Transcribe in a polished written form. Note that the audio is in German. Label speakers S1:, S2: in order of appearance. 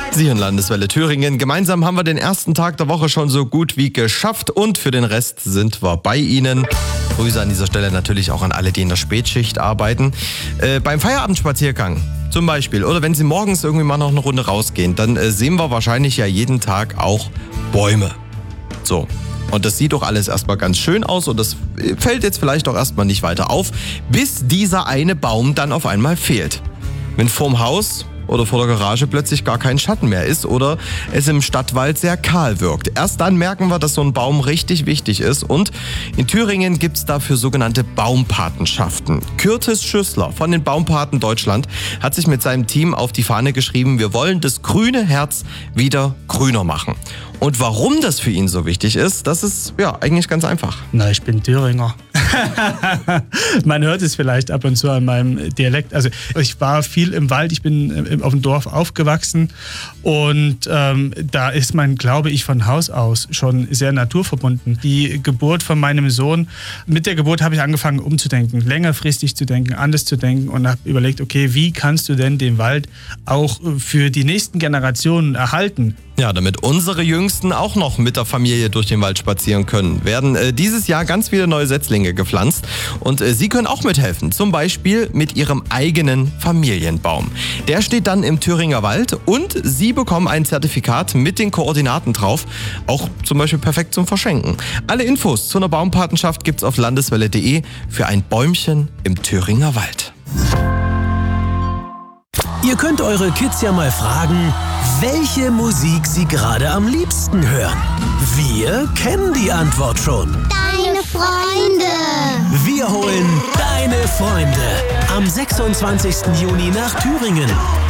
S1: Sie hören Landeswelle Thüringen. Gemeinsam haben wir den ersten Tag der Woche schon so gut wie geschafft und für den Rest sind wir bei Ihnen. Grüße an dieser Stelle natürlich auch an alle, die in der Spätschicht arbeiten. Beim Feierabendspaziergang zum Beispiel oder wenn Sie morgens irgendwie mal noch eine Runde rausgehen, dann sehen wir wahrscheinlich ja jeden Tag auch Bäume. So. Und das sieht doch alles erstmal ganz schön aus und das fällt jetzt vielleicht auch erstmal nicht weiter auf, bis dieser eine Baum dann auf einmal fehlt. Wenn vorm Haus oder vor der Garage plötzlich gar kein Schatten mehr ist oder es im Stadtwald sehr kahl wirkt. Erst dann merken wir, dass so ein Baum richtig wichtig ist und in Thüringen gibt es dafür sogenannte Baumpatenschaften. Curtis Schüssler von den Baumpaten Deutschland hat sich mit seinem Team auf die Fahne geschrieben, wir wollen das grüne Herz wieder grüner machen. Und warum das für ihn so wichtig ist, das ist ja eigentlich ganz einfach.
S2: Na, ich bin Thüringer. Man hört es vielleicht ab und zu an meinem Dialekt. Also ich war viel im Wald, ich bin auf dem Dorf aufgewachsen und da ist man, glaube ich, von Haus aus schon sehr naturverbunden. Die Geburt von meinem Sohn, mit der Geburt habe ich angefangen umzudenken, längerfristig zu denken, anders zu denken und habe überlegt, okay, wie kannst du denn den Wald auch für die nächsten Generationen erhalten?
S1: Ja, damit unsere Jüngsten auch noch mit der Familie durch den Wald spazieren können, werden dieses Jahr ganz viele neue Setzlinge gepflanzt und Sie können auch mithelfen, zum Beispiel mit Ihrem eigenen Familienbaum. Der steht dann im Thüringer Wald und Sie bekommen ein Zertifikat mit den Koordinaten drauf, auch zum Beispiel perfekt zum Verschenken. Alle Infos zu einer Baumpatenschaft gibt's auf landeswelle.de für ein Bäumchen im Thüringer Wald.
S3: Ihr könnt eure Kids ja mal fragen, welche Musik sie gerade am liebsten hören. Wir kennen die Antwort schon.
S4: Deine Freunde.
S3: Wir holen deine Freunde am 26. Juni nach Thüringen.